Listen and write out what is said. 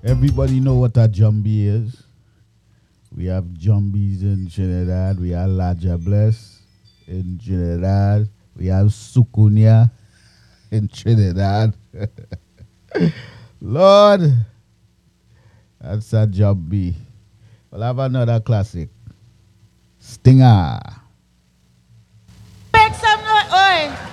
Everybody know what a jumbie is. We have jumbies in Trinidad. We have Laja Bless in Trinidad. We have Sukunya in Trinidad. Lord, that's a jumbie. We'll have another classic. Stinger. Make some noise. Oi.